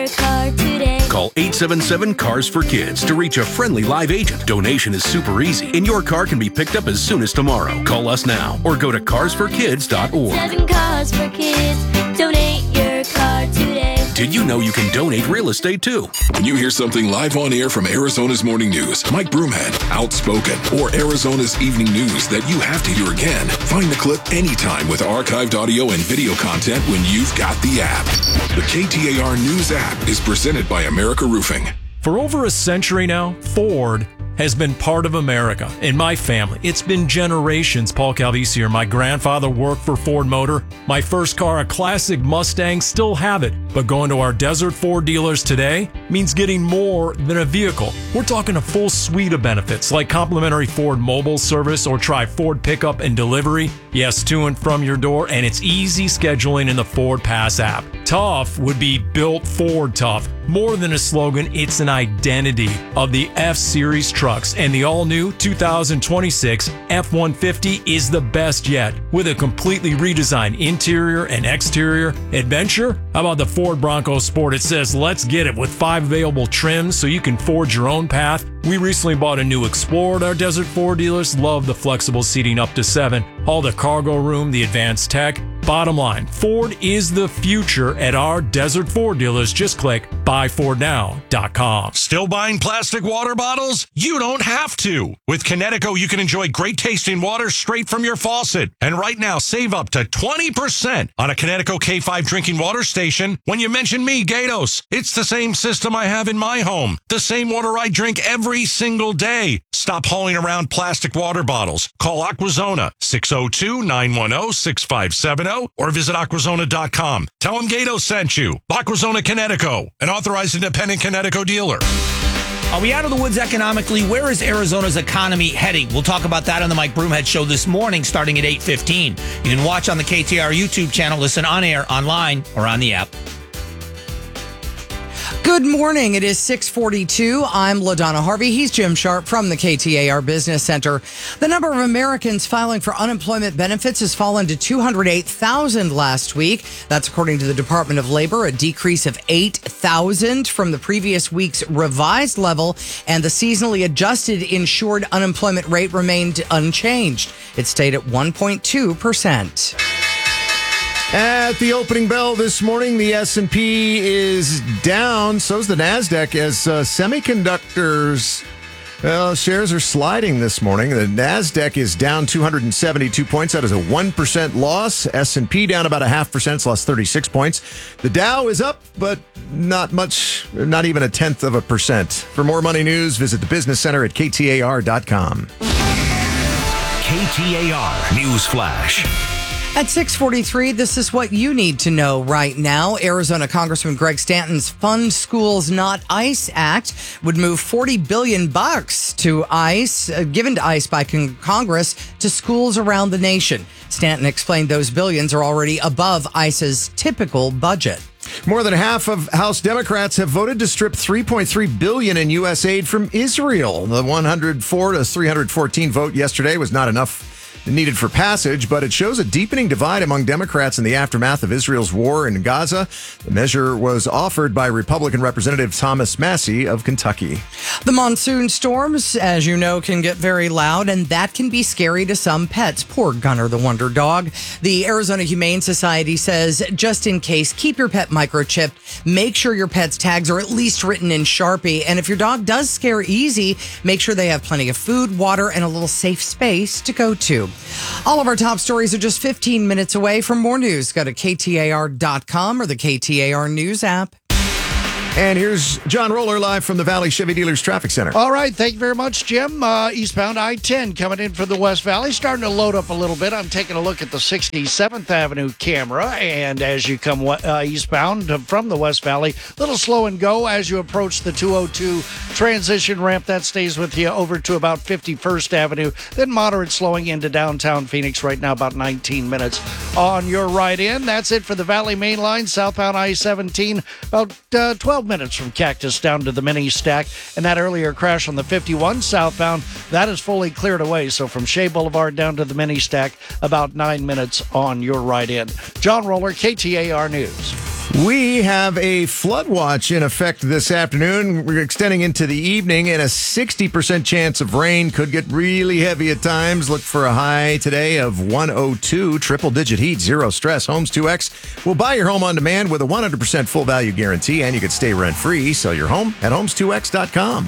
car today. Call 877-CARS-FOR-KIDS to reach a friendly live agent. Donation is super easy, and your car can be picked up as soon as tomorrow. Call us now or go to carsforkids.org. 7 Cars for Kids. Donate your car today. Did you know you can donate real estate too? When you hear something live on air from Arizona's Morning News, Mike Broomhead, Outspoken, or Arizona's Evening News that you have to hear again, find the clip anytime with archived audio and video content when you've got the app. The KTAR News app is presented by America Roofing. For over a century now, Ford has been part of America. In my family, it's been generations. Paul Calvisi here. My grandfather worked for Ford Motor. My first car, a classic Mustang, still have it. But going to our Desert Ford dealers today means getting more than a vehicle. We're talking a full suite of benefits like complimentary Ford mobile service or try Ford pickup and delivery. Yes, to and from your door, and it's easy scheduling in the Ford Pass app. Tough would be built Ford tough. More than a slogan, it's an identity of the F-Series trucks, and the all-new 2026 F-150 is the best yet. With a completely redesigned interior and exterior adventure, how about the Ford Bronco Sport? It says, let's get it, with 5 available trims so you can forge your own path. We recently bought a new Explorer at our Desert Ford dealers. Love the flexible seating up to 7, all the cargo room, the advanced tech. Bottom line, Ford is the future at our Desert Ford dealers. Just click buyfordnow.com. Still buying plastic water bottles? You don't have to. With Connecticut, you can enjoy great tasting water straight from your faucet. And right now, save up to 20% on a Connecticut K5 drinking water station when you mention me, Gatos. It's the same system I have in my home. The same water I drink every single day. Stop hauling around plastic water bottles. Call Aquazona, 602-910-6570, or visit aquazona.com. Tell them Gatos sent you. Aquazona, Connecticut, an authorized independent Connecticut dealer. Are we out of the woods economically? Where is Arizona's economy heading? We'll talk about that on the Mike Broomhead Show this morning, starting at 8:15. You can watch on the KTAR YouTube channel, listen on air, online, or on the app. Good morning. It is 6:42. I'm LaDonna Harvey. He's Jim Sharp from the KTAR Business Center. The number of Americans filing for unemployment benefits has fallen to 208,000 last week. That's according to the Department of Labor, a decrease of 8,000 from the previous week's revised level, and the seasonally adjusted insured unemployment rate remained unchanged. It stayed at 1.2%. At the opening bell this morning, the S&P is down. So's the NASDAQ as semiconductors shares are sliding this morning. The NASDAQ is down 272 points. That is a 1% loss. S&P down about 0.5%. It's lost 36 points. The Dow is up, but not much, not even 0.1%. For more money news, visit the Business Center at KTAR.com. KTAR News Flash. At 6:43, this is what you need to know right now. Arizona Congressman Greg Stanton's Fund Schools Not ICE Act would move $40 billion to ICE, given to ICE by Congress, to schools around the nation. Stanton explained those billions are already above ICE's typical budget. More than half of House Democrats have voted to strip $3.3 billion in U.S. aid from Israel. The 104 to 314 vote yesterday was not enough needed for passage, but it shows a deepening divide among Democrats in the aftermath of Israel's war in Gaza. The measure was offered by Republican Representative Thomas Massie of Kentucky. The monsoon storms, as you know, can get very loud, and that can be scary to some pets. Poor Gunner, the wonder dog. The Arizona Humane Society says, just in case, keep your pet microchipped. Make sure your pet's tags are at least written in Sharpie. And if your dog does scare easy, make sure they have plenty of food, water, and a little safe space to go to. All of our top stories are just 15 minutes away. For more news, go to KTAR.com or the KTAR News app. And here's John Roller live from the Valley Chevy Dealers Traffic Center. All right. Thank you very much, Jim. Eastbound I-10 coming in from the West Valley, starting to load up a little bit. I'm taking a look at the 67th Avenue camera. And as you come eastbound from the West Valley, a little slow and go as you approach the 202 transition ramp. That stays with you over to about 51st Avenue. Then moderate slowing into downtown Phoenix right now, about 19 minutes on your right in. That's it for the Valley Main Line, southbound I-17, about 12 minutes from Cactus down to the mini stack. And that earlier crash on the 51 southbound, that is fully cleared away. So from Shea Boulevard down to the mini stack, about 9 minutes on your right end. John Roller, KTAR News. We have a flood watch in effect this afternoon. We're extending into the evening, and a 60% chance of rain. Could get really heavy at times. Look for a high today of 102. Triple-digit heat, zero stress. Homes 2X will buy your home on demand with a 100% full value guarantee, and you could stay rent-free. Sell your home at homes2x.com.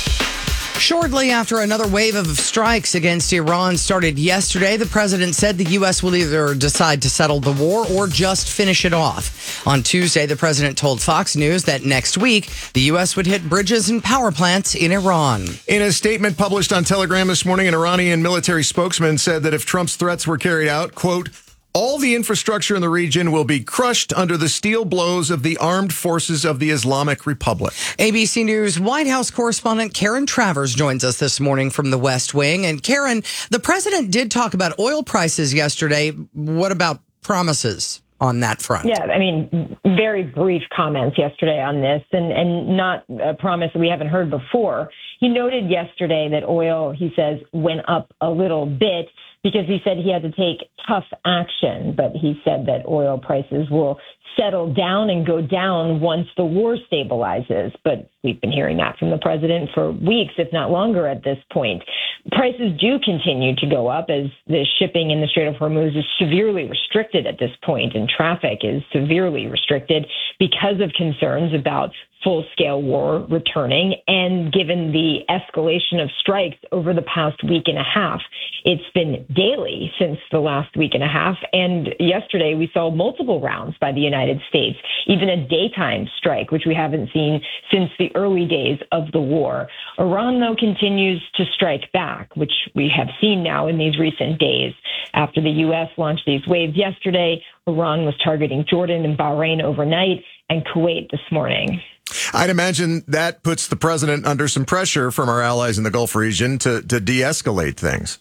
Shortly after another wave of strikes against Iran started yesterday, the president said the U.S. will either decide to settle the war or just finish it off. On Tuesday, the president told Fox News that next week, the U.S. would hit bridges and power plants in Iran. In a statement published on Telegram this morning, an Iranian military spokesman said that if Trump's threats were carried out, quote, all the infrastructure in the region will be crushed under the steel blows of the armed forces of the Islamic Republic. ABC News White House correspondent Karen Travers joins us this morning from the West Wing. And Karen, the president did talk about oil prices yesterday. What about promises on that front? Yeah, I mean, very brief comments yesterday on this and not a promise that we haven't heard before. He noted yesterday that oil, he says, went up a little bit because he said he had to take tough action, but he said that oil prices will settle down and go down once the war stabilizes. But we've been hearing that from the president for weeks, if not longer at this point. Prices do continue to go up as the shipping in the Strait of Hormuz is severely restricted at this point, and traffic is severely restricted because of concerns about full-scale war returning, and given the escalation of strikes over the past week and a half. It's been daily since the last week and a half, and yesterday we saw multiple rounds by the United States, even a daytime strike, which we haven't seen since the early days of the war. Iran, though, continues to strike back, which we have seen now in these recent days. After the U.S. launched these waves yesterday, Iran was targeting Jordan and Bahrain overnight and Kuwait this morning. I'd imagine that puts the president under some pressure from our allies in the Gulf region to de-escalate things.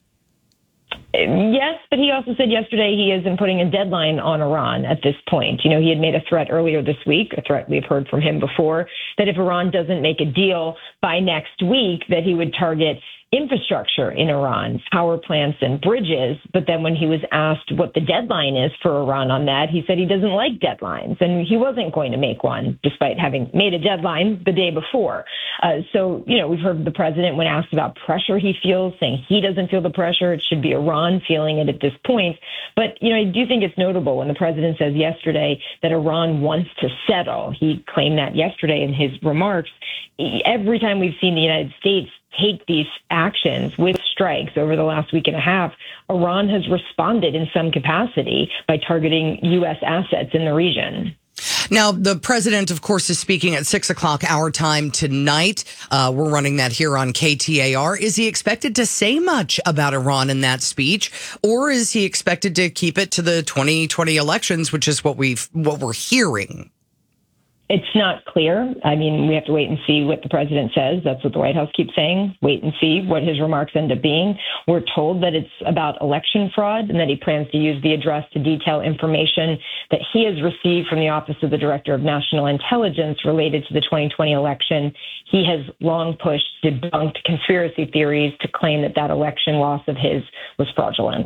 Yes, but he also said yesterday he isn't putting a deadline on Iran at this point. You know, he had made a threat earlier this week, a threat we've heard from him before, that if Iran doesn't make a deal by next week, that he would target infrastructure in Iran, power plants and bridges. But then when he was asked what the deadline is for Iran on that, he said he doesn't like deadlines, and he wasn't going to make one, despite having made a deadline the day before. So, you know, we've heard the president, when asked about pressure he feels, saying he doesn't feel the pressure. It should be Iran feeling it at this point. But, you know, I do think it's notable when the president says yesterday that Iran wants to settle. He claimed that yesterday in his remarks. Every time we've seen the United States take these actions with strikes over the last week and a half, Iran has responded in some capacity by targeting U.S. assets in the region. Now, the president, of course, is speaking at 6 o'clock our time tonight. We're running that here on KTAR. Is he expected to say much about Iran in that speech, or is he expected to keep it to the 2020 elections, which is what we're hearing? It's not clear. I mean, we have to wait and see what the president says. That's what the White House keeps saying. Wait and see what his remarks end up being. We're told that it's about election fraud and that he plans to use the address to detail information that he has received from the Office of the Director of National Intelligence related to the 2020 election. He has long pushed, debunked conspiracy theories to claim that that election loss of his was fraudulent.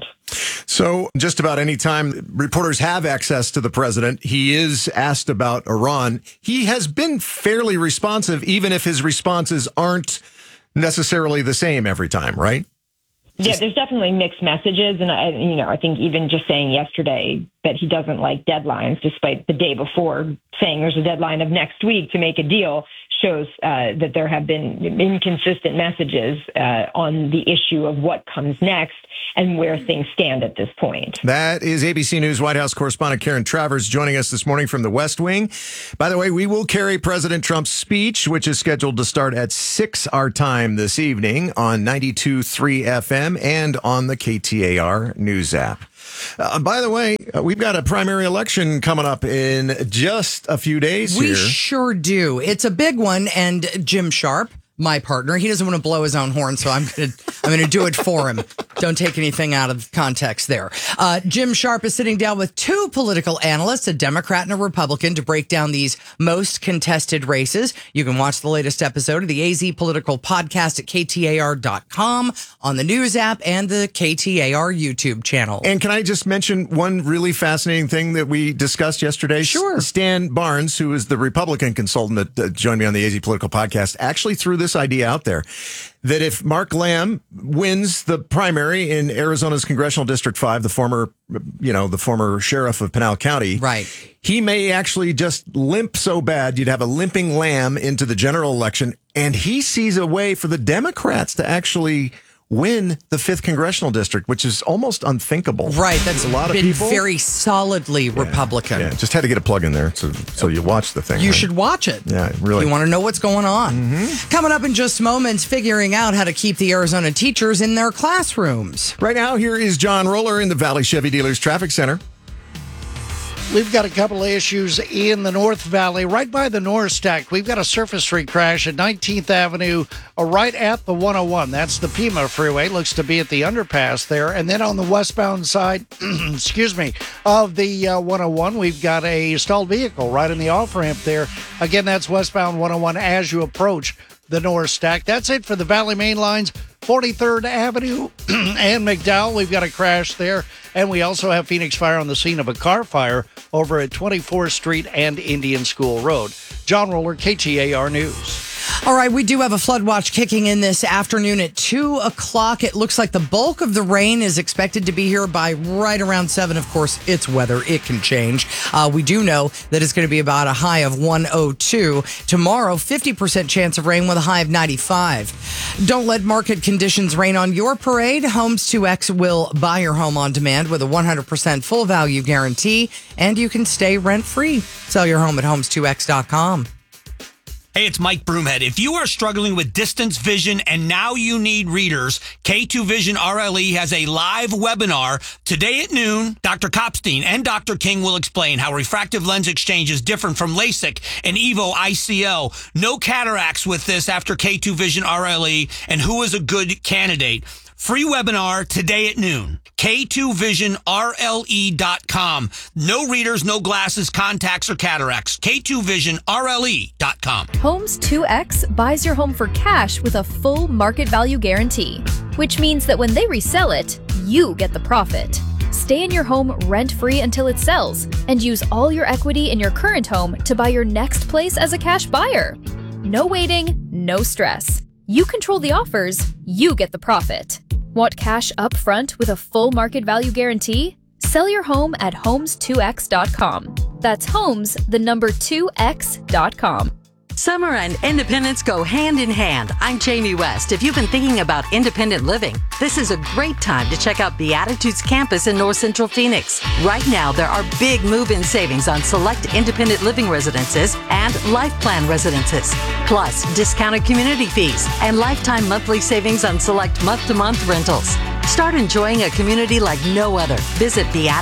So just about any time reporters have access to the president, he is asked about Iran. He has been fairly responsive, even if his responses aren't necessarily the same every time, right? Yeah, there's definitely mixed messages. And, I think even just saying yesterday that he doesn't like deadlines, despite the day before saying there's a deadline of next week to make a deal, shows that there have been inconsistent messages on the issue of what comes next and where things stand at this point. That is ABC News White House correspondent Karen Travers joining us this morning from the West Wing. By the way, we will carry President Trump's speech, which is scheduled to start at 6 our time this evening on 92.3 FM and on the KTAR News app. By the way, we've got a primary election coming up in just a few days here. We sure do. It's a big one, and Jim Sharp, my partner. He doesn't want to blow his own horn, so I'm gonna do it for him. Don't take anything out of context there. Jim Sharp is sitting down with two political analysts, a Democrat and a Republican, to break down these most contested races. You can watch the latest episode of the AZ Political Podcast at KTAR.com, on the news app, and the KTAR YouTube channel. And can I just mention one really fascinating thing that we discussed yesterday? Sure. Stan Barnes, who is the Republican consultant that joined me on the AZ Political Podcast, actually threw this idea out there that if Mark Lamb wins the primary in Arizona's Congressional District 5, the former sheriff of Pinal County, right, he may actually just limp so bad you'd have a limping lamb into the general election, and he sees a way for the Democrats to actually win the 5th congressional district, which is almost unthinkable. Right, that's a lot of been people very solidly Republican. Yeah, just had to get a plug in there so you watch the thing. You right? should watch it. Yeah, really. You want to know what's going on. Mm-hmm. Coming up in just moments, figuring out how to keep the Arizona teachers in their classrooms. Right now, here is John Roller in the Valley Chevy Dealers Traffic Center. We've got a couple of issues in the North Valley, right by the North Stack. We've got a surface street crash at 19th Avenue, right at the 101. That's the Pima Freeway. Looks to be at the underpass there. And then on the westbound side, of the 101, we've got a stalled vehicle right in the off-ramp there. Again, that's westbound 101 as you approach the North Stack. That's it for the Valley Main Lines. 43rd Avenue and McDowell, we've got a crash there. And we also have Phoenix Fire on the scene of a car fire over at 24th Street and Indian School Road. John Roller, KTAR News. All right, we do have a flood watch kicking in this afternoon at 2 o'clock. It looks like the bulk of the rain is expected to be here by right around 7. Of course, it's weather. It can change. We do know that it's going to be about a high of 102. Tomorrow, 50% chance of rain with a high of 95. Don't let market conditions rain on your parade. Homes 2X will buy your home on demand with a 100% full value guarantee, and you can stay rent-free. Sell your home at homes2x.com. Hey, it's Mike Broomhead. If you are struggling with distance vision and now you need readers, K2 Vision RLE has a live webinar today at noon. Dr. Kopstein and Dr. King will explain how refractive lens exchange is different from LASIK and EVO ICL. No cataracts with this after K2 Vision RLE, and who is a good candidate. Free webinar today at noon. K2VisionRLE.com. No readers, no glasses, contacts, or cataracts. K2VisionRLE.com. Homes 2X buys your home for cash with a full market value guarantee, which means that when they resell it, you get the profit. Stay in your home rent-free until it sells, and use all your equity in your current home to buy your next place as a cash buyer. No waiting, no stress. You control the offers, you get the profit. Want cash up front with a full market value guarantee? Sell your home at homes2x.com. That's homes, the number 2x.com. Summer and independence go hand in hand. I'm Jamie West. If you've been thinking about independent living, this is a great time to check out Beatitudes Campus in North Central Phoenix. Right now, there are big move-in savings on select independent living residences and life plan residences, plus discounted community fees and lifetime monthly savings on select month-to-month rentals. Start enjoying a community like no other. Visit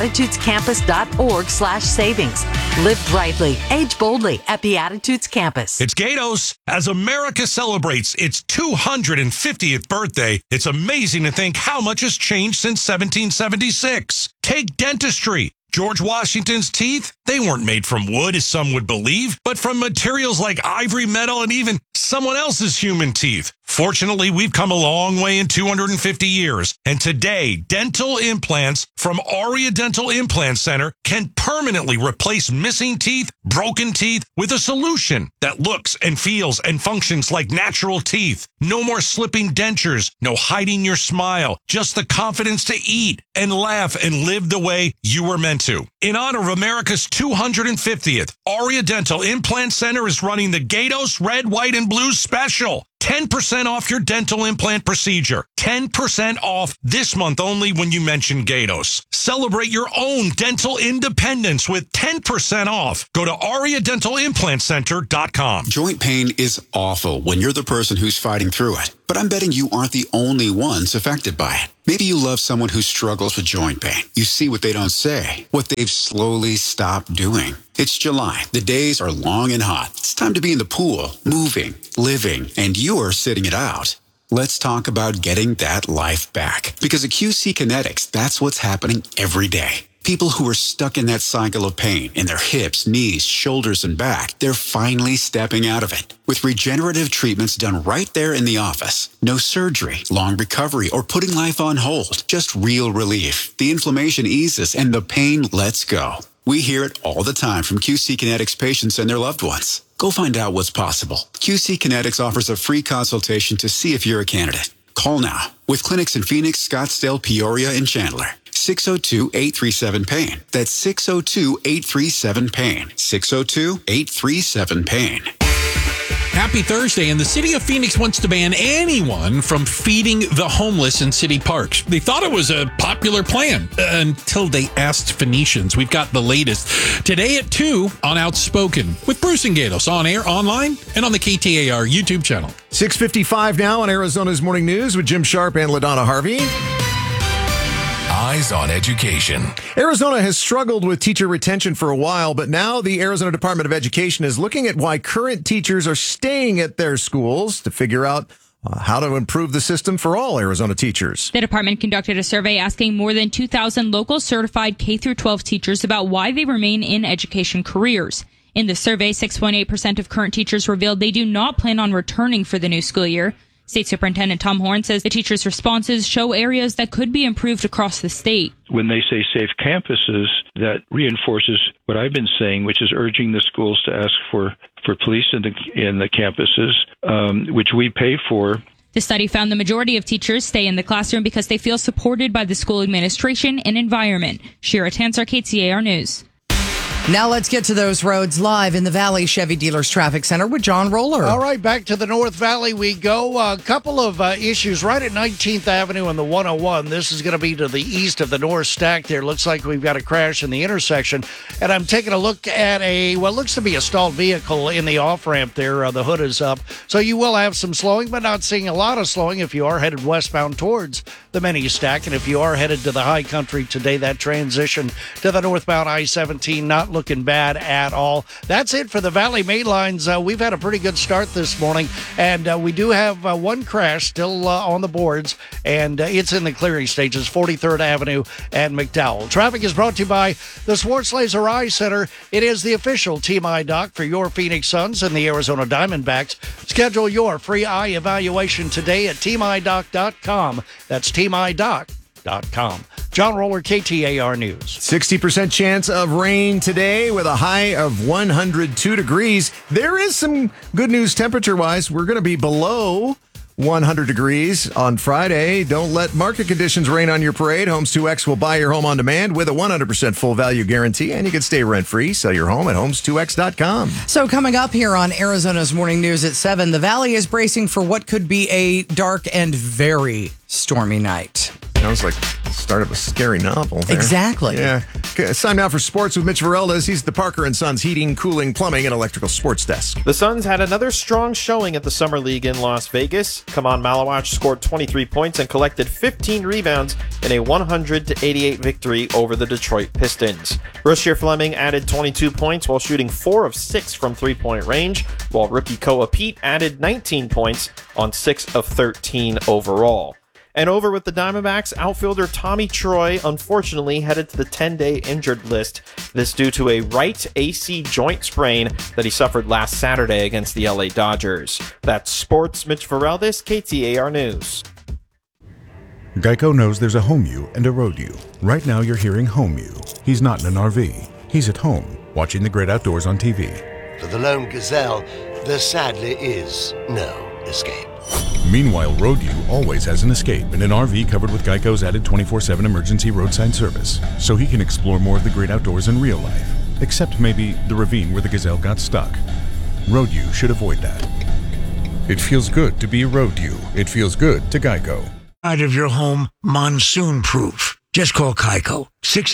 beatitudescampus.org/savings. Live brightly, age boldly at Beatitudes Campus. It's Gatos. As America celebrates its 250th birthday, it's amazing to think how much has changed since 1776. Take dentistry. George Washington's teeth, they weren't made from wood, as some would believe, but from materials like ivory, metal, and even someone else's human teeth. Fortunately, we've come a long way in 250 years, and today, dental implants from Aria Dental Implant Center can permanently replace missing teeth, broken teeth, with a solution that looks and feels and functions like natural teeth. No more slipping dentures, no hiding your smile, just the confidence to eat and laugh and live the way you were meant to. In honor of America's 250th, Aria Dental Implant Center is running the Gatos Red, White, and Blue Special. 10% off your dental implant procedure. 10% off this month only when you mention Gatos. Celebrate your own dental independence with 10% off. Go to AriaDentalImplantCenter.com. Joint pain is awful when you're the person who's fighting through it. but I'm betting you aren't the only ones affected by it. Maybe you love someone who struggles with joint pain. You see what they don't say, what they've slowly stopped doing. It's July. The days are long and hot. It's time to be in the pool, moving, living, and you're sitting it out. Let's talk about getting that life back. Because at QC Kinetics, that's what's happening every day. People who are stuck in that cycle of pain in their hips, knees, shoulders, and back, they're finally stepping out of it. With regenerative treatments done right there in the office. No surgery, long recovery, or putting life on hold. Just real relief. The inflammation eases and the pain lets go. We hear it all the time from QC Kinetics patients and their loved ones. Go find out what's possible. QC Kinetics offers a free consultation to see if you're a candidate. Call now. With clinics in Phoenix, Scottsdale, Peoria, and Chandler. 602-837-PAIN. That's 602-837-PAIN. 602-837-PAIN. Happy Thursday, and the city of Phoenix wants to ban anyone from feeding the homeless in city parks. They thought it was a popular plan until they asked Phoenicians. We've got the latest today at 2 on Outspoken with Bruce and Gatos on air, online, and on the KTAR YouTube channel. 6:55 now on Arizona's Morning News with Jim Sharp and LaDonna Harvey. Eyes on Education. Arizona has struggled with teacher retention for a while, but now the Arizona Department of Education is looking at why current teachers are staying at their schools to figure out how to improve the system for all Arizona teachers. The department conducted a survey asking more than 2,000 local certified K-12 teachers about why they remain in education careers. In the survey, 6.8% of current teachers revealed they do not plan on returning for the new school year. State Superintendent Tom Horn says the teachers' responses show areas that could be improved across the state. When they say safe campuses, that reinforces what I've been saying, which is urging the schools to ask for police in the campuses, which we pay for. The study found the majority of teachers stay in the classroom because they feel supported by the school administration and environment. Shira Tansar, KTAR News. Now let's get to those roads live in the Valley Chevy Dealers Traffic Center with John Roller. All right, back to the North Valley we go. A couple of issues right at 19th Avenue and the 101. This is going to be to the east of the North Stack there. Looks like we've got a crash in the intersection. And I'm taking a look at what looks to be a stalled vehicle in the off-ramp there. The hood is up. So you will have some slowing, but not seeing a lot of slowing if you are headed westbound towards the mini stack. And if you are headed to the high country today, that transition to the northbound I-17 not looking bad at all. That's it for the Valley Main Lines. We've had a pretty good start this morning, and we do have one crash still on the boards, and it's in the clearing stages, 43rd Avenue and McDowell. Traffic is brought to you by the Swartz Laser Eye Center. It is the official Team Eye Doc for your Phoenix Suns and the Arizona Diamondbacks. Schedule your free eye evaluation today at teamidoc.com. That's teamidoc.com. John Roller, KTAR News. 60% chance of rain today with a high of 102 degrees. There is some good news temperature-wise. We're going to be below 100 degrees on Friday. Don't let market conditions rain on your parade. Homes 2X will buy your home on demand with a 100% full value guarantee, and you can stay rent-free. Sell your home at homes2x.com. So coming up here on Arizona's Morning News at 7, the Valley is bracing for what could be a dark and very stormy night. Sounds like the start of a scary novel there. Exactly. Yeah. Okay, it's time now for sports with Mitch Vareldes. He's the Parker & Sons Heating, Cooling, Plumbing, and Electrical Sports Desk. The Suns had another strong showing at the Summer League in Las Vegas. Kaman Malawach scored 23 points and collected 15 rebounds in a 100-88 victory over the Detroit Pistons. Rozier Fleming added 22 points while shooting 4 of 6 from three-point range, while rookie Koa Pete added 19 points on 6 of 13 overall. And over with the Diamondbacks, outfielder Tommy Troy unfortunately headed to the 10-day injured list. This due to a right AC joint sprain that he suffered last Saturday against the LA Dodgers. That's Sports, Mitch Vareldes, KTAR News. Geico knows there's a home you and a road you. Right now you're hearing home you. He's not in an RV. He's at home, watching the great outdoors on TV. For the lone gazelle, there sadly is no escape. Meanwhile, Road U always has an escape in an RV covered with Geico's added 24/7 emergency roadside service, so he can explore more of the great outdoors in real life, except maybe the ravine where the gazelle got stuck. Road U should avoid that. It feels good to be a Road U. It feels good to Geico. Out of your home, monsoon-proof. Just call Geico,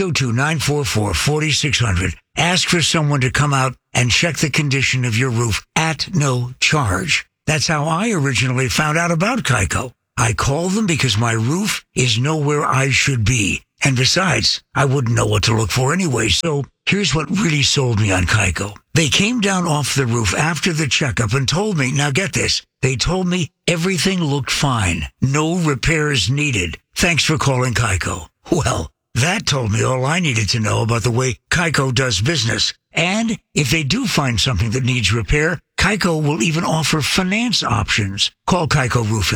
602-944-4600. Ask for someone to come out and check the condition of your roof at no charge. That's how I originally found out about Geico. I called them because my roof is nowhere I should be. And besides, I wouldn't know what to look for anyway. So here's what really sold me on Geico. They came down off the roof after the checkup and told me, now get this, they told me everything looked fine. No repairs needed. Thanks for calling Geico. Well, that told me all I needed to know about the way Geico does business. And if they do find something that needs repair, Geico will even offer finance options. Call Geico Roofing,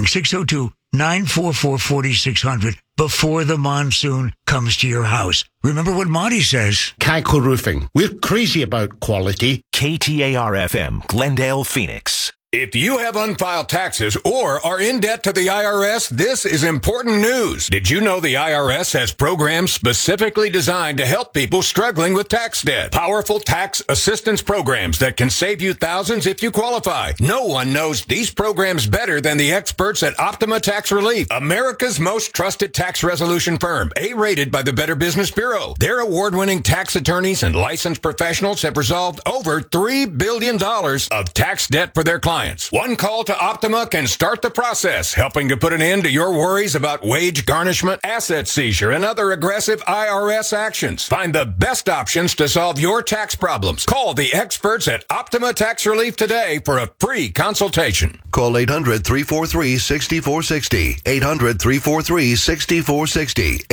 602-944-4600 before the monsoon comes to your house. Remember what Monty says. Geico Roofing. We're crazy about quality. KTAR-FM, Glendale, Phoenix. If you have unfiled taxes or are in debt to the IRS, this is important news. Did you know the IRS has programs specifically designed to help people struggling with tax debt? Powerful tax assistance programs that can save you thousands if you qualify. No one knows these programs better than the experts at Optima Tax Relief, America's most trusted tax resolution firm, A-rated by the Better Business Bureau. Their award-winning tax attorneys and licensed professionals have resolved over $3 billion of tax debt for their clients. One call to Optima can start the process, helping to put an end to your worries about wage garnishment, asset seizure, and other aggressive IRS actions. Find the best options to solve your tax problems. Call the experts at Optima Tax Relief today for a free consultation. Call 800-343-6460. 800-343-6460.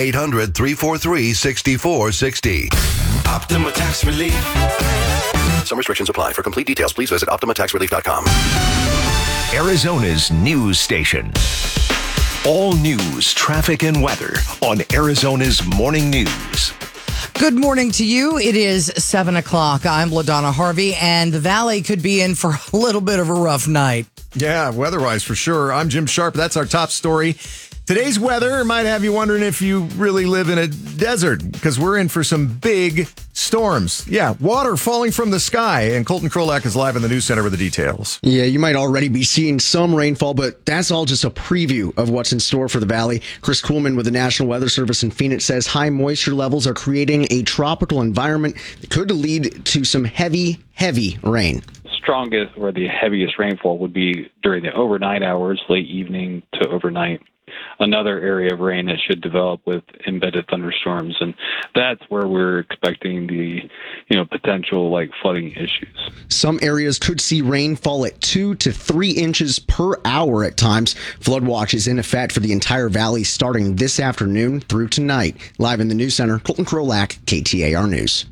800-343-6460. Optima Tax Relief. Some restrictions apply. For complete details, please visit OptimaTaxRelief.com. Arizona's news station. All news, traffic, and weather on Arizona's Morning News. Good morning to you. It is 7 o'clock. I'm LaDonna Harvey, and the Valley could be in for a little bit of a rough night. Yeah, weather-wise for sure. I'm Jim Sharp. That's our top story. Today's weather might have you wondering if you really live in a desert, because we're in for some big storms. Yeah, water falling from the sky. And Colton Krolak is live in the news center with the details. Yeah, you might already be seeing some rainfall, but that's all just a preview of what's in store for the Valley. Chris Kuhlman with the National Weather Service in Phoenix says high moisture levels are creating a tropical environment that could lead to some heavy rain. Strongest or the heaviest rainfall would be during the overnight hours, late evening to overnight. Another area of rain that should develop with embedded thunderstorms, and that's where we're expecting the potential flooding issues. Some areas could see rainfall at 2 to 3 inches per hour at times. Flood watch is in effect for the entire valley starting this afternoon through tonight. Live in the news center, Colton Krolak, KTAR News.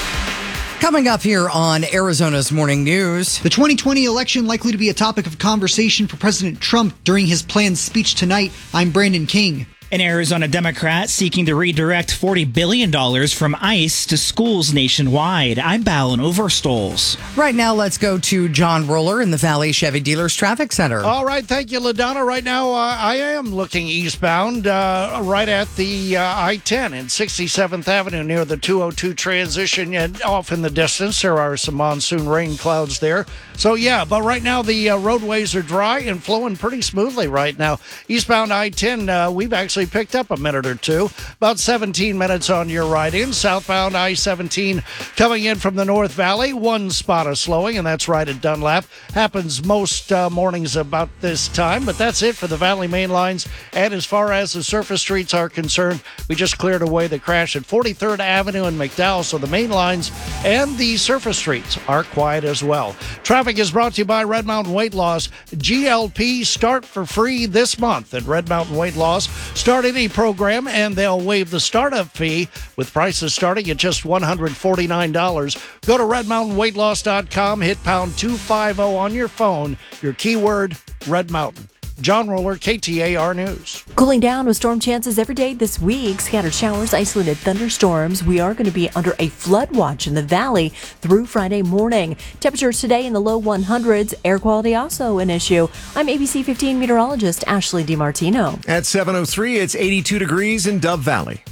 Coming up here on Arizona's Morning News. The 2020 election likely to be a topic of conversation for President Trump during his planned speech tonight. I'm Brandon King. An Arizona Democrat seeking to redirect $40 billion from ICE to schools nationwide. I'm Ballon Overstoles. Right now, let's go to John Roller in the Valley Chevy Dealers Traffic Center. All right, thank you, LaDonna. Right now, I am looking eastbound right at the I-10 and 67th Avenue near the 202 transition. And off in the distance, there are some monsoon rain clouds there. So, yeah, but right now the roadways are dry and flowing pretty smoothly right now. Eastbound I-10, we've actually picked up a minute or two. About 17 minutes on your ride in. Southbound I-17 coming in from the North Valley. One spot of slowing, and that's right at Dunlap. Happens most mornings about this time, but that's it for the Valley main lines. And as far as the surface streets are concerned, we just cleared away the crash at 43rd Avenue and McDowell, so the main lines and the surface streets are quiet as well. Traffic is brought to you by Red Mountain Weight Loss. GLP start for free this month at Red Mountain Weight Loss. Start any program and they'll waive the startup fee with prices starting at just $149. Go to redmountainweightloss.com, hit pound 250 on your phone, your keyword Red Mountain. John Roller, KTAR News. Cooling down with storm chances every day this week. Scattered showers, isolated thunderstorms. We are going to be under a flood watch in the valley through Friday morning. Temperatures today in the low 100s. Air quality also an issue. I'm ABC 15 meteorologist Ashley DiMartino. At 7:03, it's 82 degrees in Dove Valley.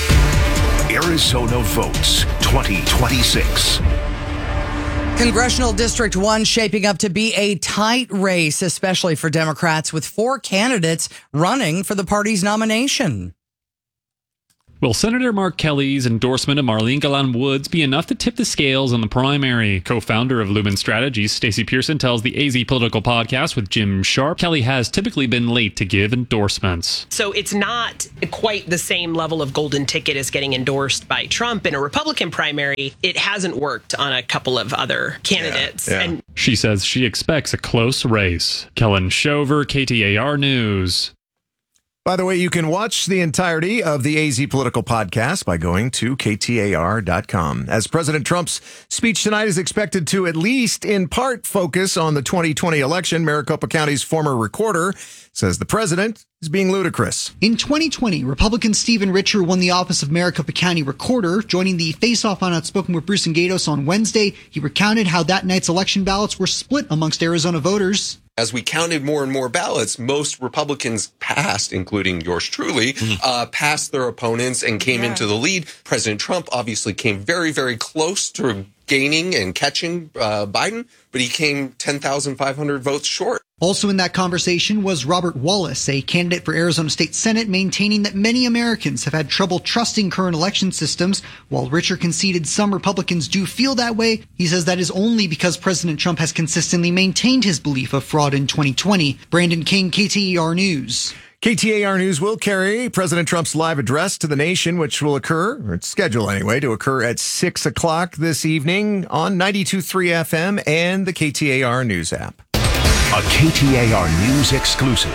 Arizona votes 2026. Congressional District 1 shaping up to be a tight race, especially for Democrats, with 4 candidates running for the party's nomination. Will Senator Mark Kelly's endorsement of Marlene Galan Woods be enough to tip the scales in the primary? Co-founder of Lumen Strategies, Stacey Pearson, tells the AZ Political Podcast with Jim Sharp, Kelly has typically been late to give endorsements. So it's not quite the same level of golden ticket as getting endorsed by Trump in a Republican primary. It hasn't worked on a couple of other candidates. And she says she expects a close race. Kellen Shover, KTAR News. By the way, you can watch the entirety of the AZ Political Podcast by going to KTAR.com. As President Trump's speech tonight is expected to at least in part focus on the 2020 election, Maricopa County's former recorder says the president is being ludicrous. In 2020, Republican Stephen Richer won the office of Maricopa County Recorder. Joining the face-off on Outspoken with Bruce and Gatos on Wednesday, he recounted how that night's election ballots were split amongst Arizona voters. As we counted more and more ballots, most Republicans passed, including yours truly, passed their opponents and came into the lead. President Trump obviously came very, very close to gaining and catching Biden, but he came 10,500 votes short. Also in that conversation was Robert Wallace, a candidate for Arizona State Senate, maintaining that many Americans have had trouble trusting current election systems. While Richer conceded some Republicans do feel that way, he says that is only because President Trump has consistently maintained his belief of fraud in 2020. Brandon King, KTAR News. KTAR News will carry President Trump's live address to the nation, which will occur, or it's scheduled anyway, to occur at 6 o'clock this evening on 92.3 FM and the KTAR News app. A KTAR News exclusive.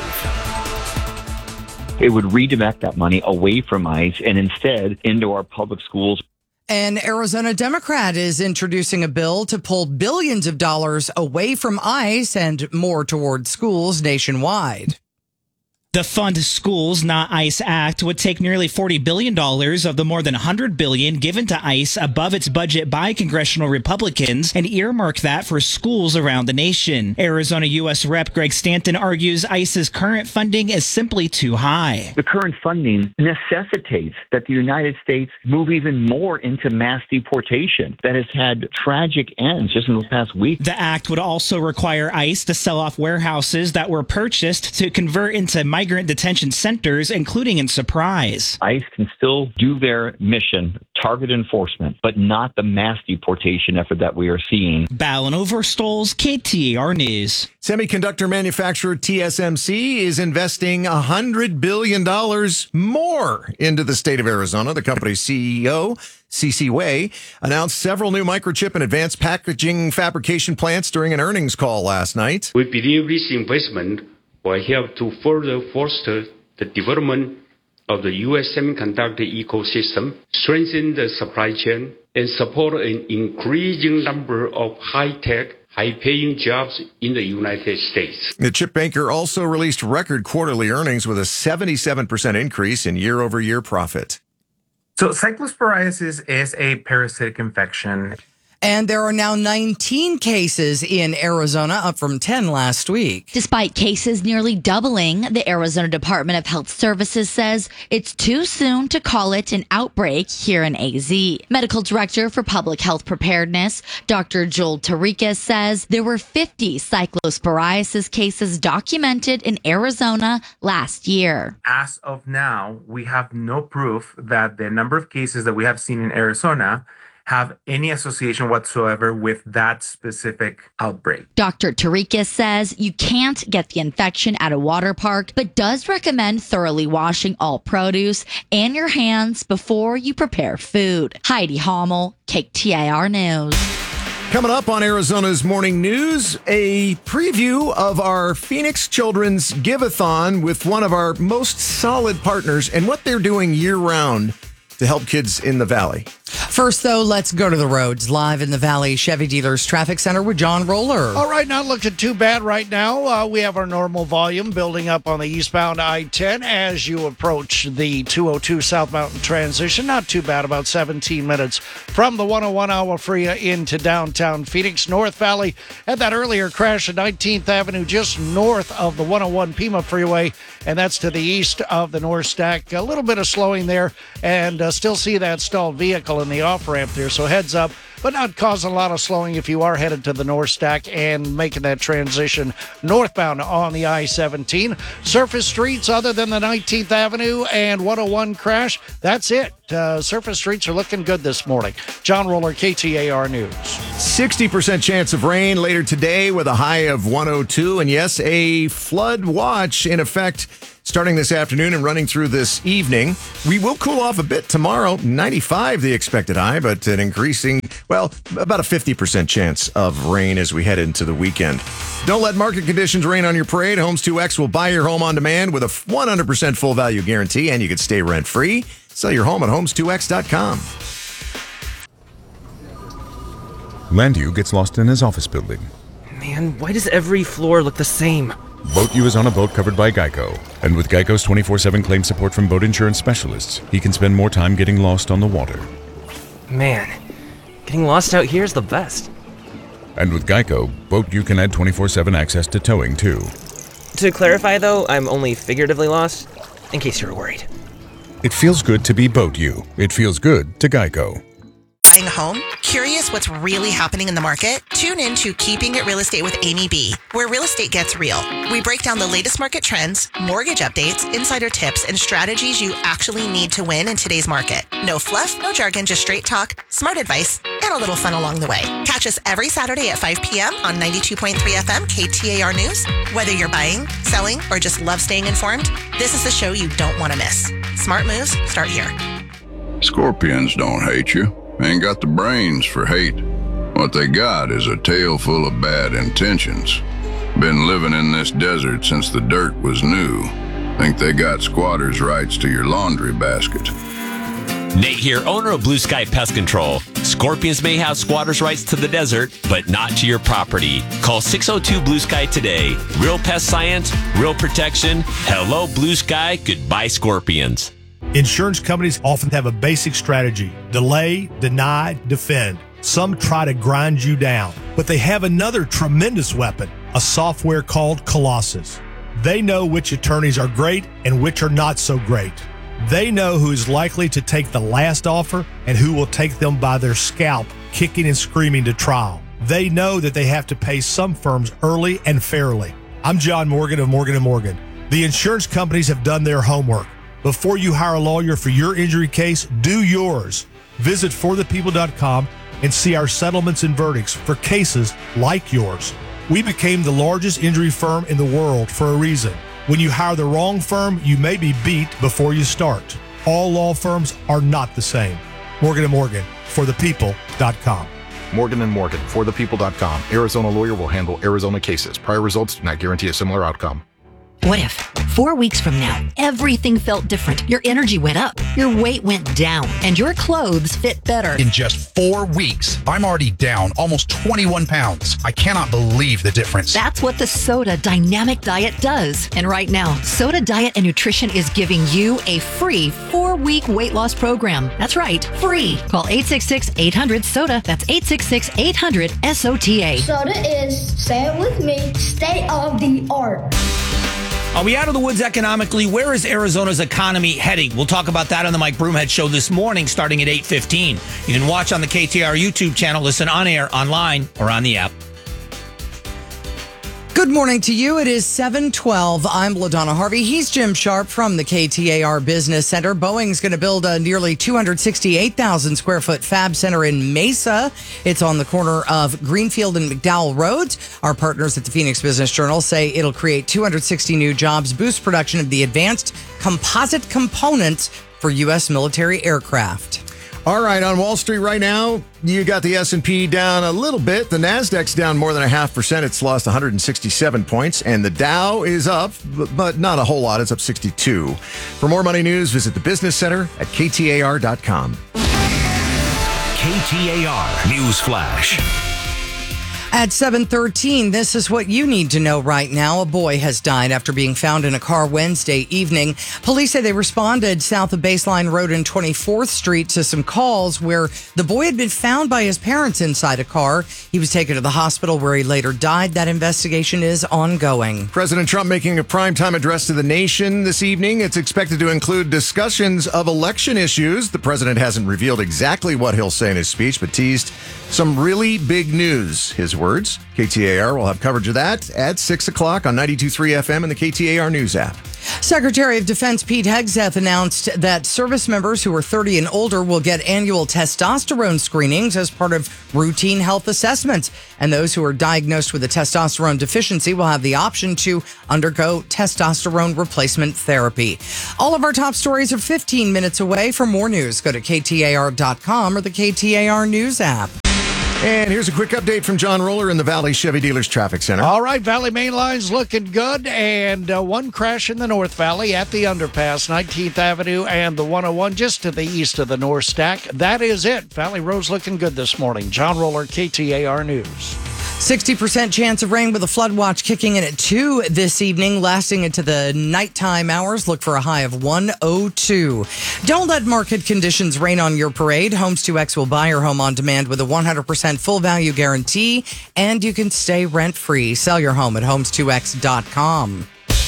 It would redirect that money away from ICE and instead into our public schools. An Arizona Democrat is introducing a bill to pull billions of dollars away from ICE and more towards schools nationwide. The Fund Schools, Not ICE Act would take nearly $40 billion of the more than $100 billion given to ICE above its budget by congressional Republicans and earmark that for schools around the nation. Arizona U.S. Rep. Greg Stanton argues ICE's current funding is simply too high. The current funding necessitates that the United States move even more into mass deportation that has had tragic ends just in the past week. The act would also require ICE to sell off warehouses that were purchased to convert into migrant detention centers, including in Surprise. ICE can still do their mission, target enforcement, but not the mass deportation effort that we are seeing. Ballin Overstoles, KTAR News. Semiconductor manufacturer TSMC is investing $100 billion more into the state of Arizona. The company's CEO, C.C. Wei, announced several new microchip and advanced packaging fabrication plants during an earnings call last night. We believe this investment will help to further foster the development of the U.S. semiconductor ecosystem, strengthen the supply chain, and support an increasing number of high-tech, high-paying jobs in the United States. The chip maker also released record quarterly earnings with a 77% increase in year-over-year profit. So cyclosporiasis is a parasitic infection. And there are now 19 cases in Arizona, up from 10 last week. Despite cases nearly doubling, the Arizona Department of Health Services says it's too soon to call it an outbreak here in AZ. Medical Director for Public Health Preparedness, Dr. Joel Tarikas, says there were 50 cyclosporiasis cases documented in Arizona last year. As of now, we have no proof that the number of cases that we have seen in Arizona have any association whatsoever with that specific outbreak. Dr. Tarikas says you can't get the infection at a water park, but does recommend thoroughly washing all produce and your hands before you prepare food. Heidi Hommel, KTAR News. Coming up on Arizona's Morning News, a preview of our Phoenix Children's Give-a-thon with one of our most solid partners and what they're doing year-round to help kids in the Valley. First, though, let's go to the roads. Live in the Valley Chevy Dealers Traffic Center with John Roller. All right, not looking too bad right now. We have our normal volume building up on the eastbound I-10 as you approach the 202 South Mountain transition. Not too bad, about 17 minutes from the 101 Agua Fria into downtown Phoenix. North Valley had that earlier crash at 19th Avenue just north of the 101 Pima Freeway, and that's to the east of the North Stack. A little bit of slowing there, and still see that stalled vehicle in the off-ramp there, so heads up but not causing a lot of slowing if you are headed to the North Stack and making that transition northbound on the I-17. Surface streets other than the 19th Avenue and 101 crash, that's it. Surface streets are looking good this morning. John Roller, KTAR News. 60% chance of rain later today with a high of 102. And yes, a flood watch in effect starting this afternoon and running through this evening. We will cool off a bit tomorrow. 95 the expected high, but an increasing, well, about a 50% chance of rain as we head into the weekend. Don't let market conditions rain on your parade. Homes 2X will buy your home on demand with a 100% full value guarantee, and you can stay rent-free. Sell your home at homes2x.com. Landu gets lost in his office building. Man, why does every floor look the same? Boat U is on a boat covered by Geico. And with Geico's 24/7 claim support from boat insurance specialists, he can spend more time getting lost on the water. Man, getting lost out here is the best. And with Geico, Boat U can add 24/7 access to towing, too. To clarify, though, I'm only figuratively lost, in case you were worried. It feels good to be Boat U. It feels good to Geico. Buying a home? Curious what's really happening in the market? Tune in to Keeping It Real Estate with Amy B, where real estate gets real. We break down the latest market trends, mortgage updates, insider tips, and strategies you actually need to win in today's market. No fluff, no jargon, just straight talk, smart advice, and a little fun along the way. Catch us every Saturday at 5 p.m. on 92.3 FM KTAR News. Whether you're buying, selling, or just love staying informed, this is the show you don't want to miss. Smart moves start here. Scorpions don't hate you. Ain't got the brains for hate. What they got is a tail full of bad intentions. Been living in this desert since the dirt was new. Think they got squatters' rights to your laundry basket. Nate here, owner of Blue Sky Pest Control. Scorpions may have squatters' rights to the desert, but not to your property. Call 602 Blue Sky today. Real pest science, real protection. Hello, Blue Sky. Goodbye, scorpions. Insurance companies often have a basic strategy: delay, deny, defend. Some try to grind you down, but they have another tremendous weapon, a software called Colossus. They know which attorneys are great and which are not so great. They know who is likely to take the last offer and who will take them by their scalp, kicking and screaming to trial. They know that they have to pay some firms early and fairly. I'm John Morgan of Morgan & Morgan. The insurance companies have done their homework. Before you hire a lawyer for your injury case, do yours. Visit forthepeople.com and see our settlements and verdicts for cases like yours. We became the largest injury firm in the world for a reason. When you hire the wrong firm, you may be beat before you start. All law firms are not the same. Morgan & Morgan, forthepeople.com. Morgan & Morgan, forthepeople.com. Arizona lawyer will handle Arizona cases. Prior results do not guarantee a similar outcome. What if 4 weeks from now, everything felt different? Your energy went up, your weight went down, and your clothes fit better. In just 4 weeks, I'm already down almost 21 pounds. I cannot believe the difference. That's what the Soda Dynamic Diet does. And right now, Soda Diet and Nutrition is giving you a free 4-week weight loss program. That's right, free. Call 866-800-SODA. That's 866-800-SOTA. Soda is, say it with me, state of the art. Are we out of the woods economically? Where is Arizona's economy heading? We'll talk about that on the Mike Broomhead Show this morning, starting at 8:15. You can watch on the KTAR YouTube channel, listen on air, online, or on the app. Good morning to you. It is 7:12. I'm LaDonna Harvey. He's Jim Sharp from the KTAR Business Center. Boeing's going to build a nearly 268,000 square foot fab center in Mesa. It's on the corner of Greenfield and McDowell Roads. Our partners at the Phoenix Business Journal say it'll create 260 new jobs, boost production of the advanced composite components for U.S. military aircraft. All right, on Wall Street right now, you got the S&P down a little bit. The Nasdaq's down more than 0.5%. It's lost 167 points. And the Dow is up, but not a whole lot. It's up 62. For more money news, visit the Business Center at KTAR.com. KTAR News Flash. At 7:13, this is what you need to know right now. A boy has died after being found in a car Wednesday evening. Police say they responded south of Baseline Road and 24th Street to some calls where the boy had been found by his parents inside a car. He was taken to the hospital where he later died. That investigation is ongoing. President Trump making a primetime address to the nation this evening. It's expected to include discussions of election issues. The president hasn't revealed exactly what he'll say in his speech, but teased Some really big news, his words. KTAR will have coverage of that at 6 o'clock on 92.3 FM and the KTAR News app. Secretary of Defense Pete Hegseth announced that service members who are 30 and older will get annual testosterone screenings as part of routine health assessments. And those who are diagnosed with a testosterone deficiency will have the option to undergo testosterone replacement therapy. All of our top stories are 15 minutes away. For more news, go to KTAR.com or the KTAR News app. And here's a quick update from John Roller in the Valley Chevy Dealers Traffic Center. All right, Valley Main Line's looking good, and one crash in the North Valley at the underpass, 19th Avenue and the 101 just to the east of the North Stack. That is it. Valley Road's looking good this morning. John Roller, KTAR News. 60% chance of rain with a flood watch kicking in at 2 this evening, lasting into the nighttime hours. Look for a high of 102. Don't let market conditions rain on your parade. Homes 2X will buy your home on demand with a 100% full value guarantee, and you can stay rent-free. Sell your home at homes2x.com.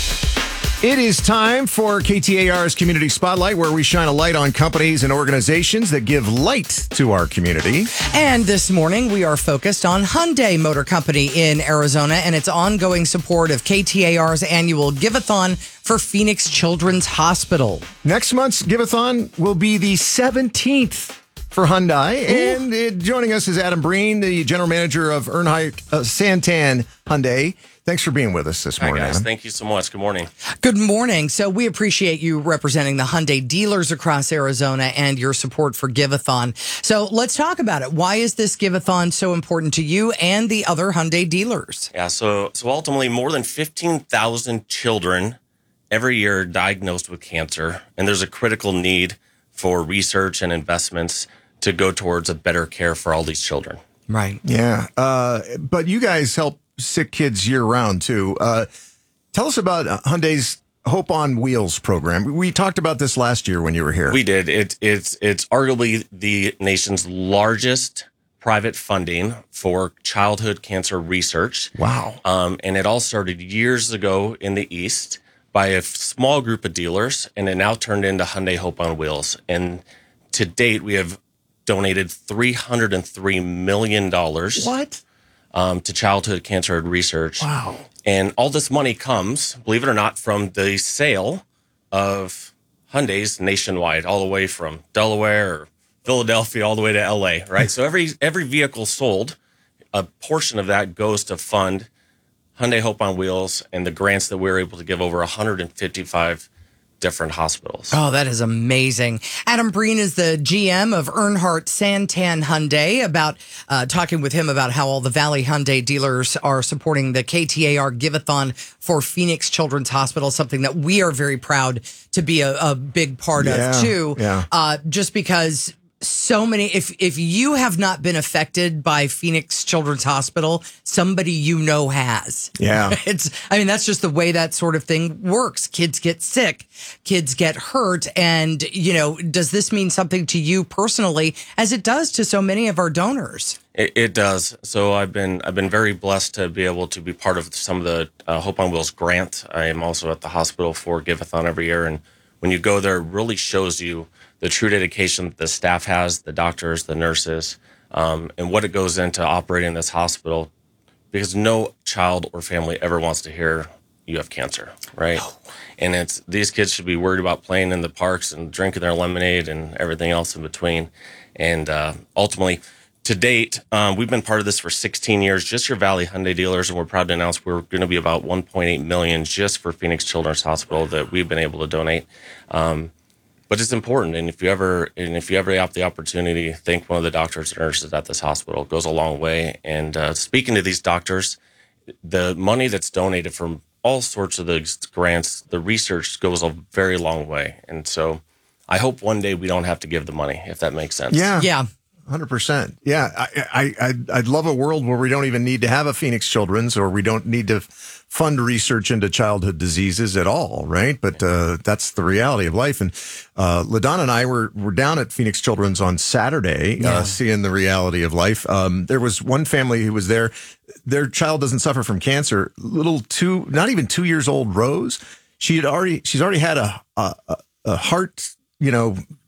It is time for KTAR's Community Spotlight, where we shine a light on companies and organizations that give light to our community. And this morning, we are focused on Hyundai Motor Company in Arizona and its ongoing support of KTAR's annual Give-a-thon for Phoenix Children's Hospital. Next month's Give-a-thon will be the 17th for Hyundai. Ooh. And joining us is Adam Breen, the general manager of Earnhardt Santan Hyundai. Thanks for being with us this morning, Hi, guys. Adam. Thank you so much. Good morning. Good morning. So we appreciate you representing the Hyundai dealers across Arizona and your support for Give-a-thon. So let's talk about it. Why is this Give-a-thon so important to you and the other Hyundai dealers? Yeah, so ultimately more than 15,000 children every year are diagnosed with cancer, and there's a critical need for research and investments to go towards a better care for all these children. Right. Yeah. But you guys help sick kids year round too. Tell us about Hyundai's Hope on Wheels program. We talked about this last year when you were here. We did. It's arguably the nation's largest private funding for childhood cancer research. Wow. And it all started years ago in the East by a small group of dealers, and it now turned into Hyundai Hope on Wheels. And to date, we have donated $303 million. What? To childhood cancer research. Wow. And all this money comes, believe it or not, from the sale of Hyundais nationwide, all the way from Delaware or Philadelphia all the way to LA, right? So every vehicle sold, a portion of that goes to fund Hyundai Hope on Wheels and the grants that we're able to give over 155 different hospitals. Oh, that is amazing. Adam Breen is the GM of Earnhardt Santan Hyundai. About talking with him about how all the Valley Hyundai dealers are supporting the KTAR Give-a-thon for Phoenix Children's Hospital, something that we are very proud to be a big part of too. Yeah. Just because so many, if you have not been affected by Phoenix Children's Hospital, somebody you know has. Yeah. That's just the way that sort of thing works. Kids get sick, kids get hurt. And, does this mean something to you personally, as it does to so many of our donors? It does. So I've been very blessed to be able to be part of some of the Hope on Wheels grant. I am also at the hospital for Give-a-thon every year. And when you go there, it really shows you the true dedication that the staff has, the doctors, the nurses, and what it goes into operating this hospital, because no child or family ever wants to hear you have cancer, right? No. And these kids should be worried about playing in the parks and drinking their lemonade and everything else in between. And ultimately, to date, we've been part of this for 16 years, just your Valley Hyundai dealers, and we're proud to announce we're going to be about $1.8 million just for Phoenix Children's Hospital that we've been able to donate. But it's important, and if you ever have the opportunity, thank one of the doctors and nurses at this hospital. It goes a long way. And speaking to these doctors, the money that's donated from all sorts of the grants, the research goes a very long way. And so I hope one day we don't have to give the money, if that makes sense. Yeah. 100%. Yeah. I'd love a world where we don't even need to have a Phoenix Children's, or we don't need to fund research into childhood diseases at all, right? But that's the reality of life. And LaDonna and I were down at Phoenix Children's on Saturday, seeing the reality of life. There was one family who was there. Their child doesn't suffer from cancer. Not even 2 years old Rose. She's already had a heart,